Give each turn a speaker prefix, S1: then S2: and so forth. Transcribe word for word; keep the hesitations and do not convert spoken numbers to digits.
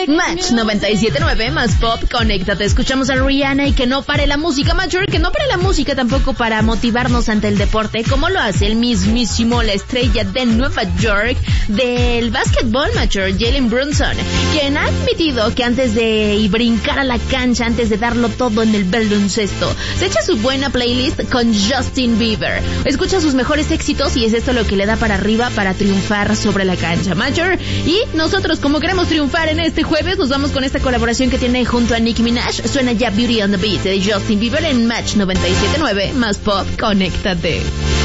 S1: Match noventa y siete punto nueve más pop, conéctate. Escuchamos a Rihanna y que no pare la música, Major, que no pare la música tampoco para motivarnos ante el deporte, como lo hace el mismísimo, la estrella de Nueva York del básquetbol, Major, Jalen Brunson, quien ha admitido que antes de brincar a la cancha, antes de darlo todo en el baloncesto, se echa su buena playlist con Justin Bieber. Escucha sus mejores éxitos y es esto lo que le da para arriba para triunfar sobre la cancha, Major. Y nosotros, como queremos triunfar en este jueves, nos vamos con esta colaboración que tiene junto a Nicki Minaj. Suena ya Beauty on the Beat de Justin Bieber en Match noventa y siete punto nueve más pop, conéctate.